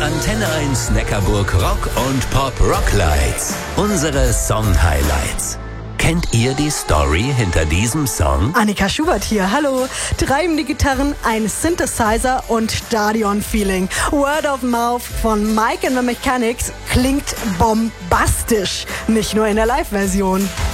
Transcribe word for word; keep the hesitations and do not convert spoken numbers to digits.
Antenne eins Neckarburg Rock und Pop Rocklights. Unsere Song-Highlights. Kennt ihr die Story hinter diesem Song? Annika Schubert hier, hallo. Treibende Gitarren, ein Synthesizer und Stadion-Feeling. Word of Mouth von Mike and the Mechanics klingt bombastisch. Nicht nur in der Live-Version.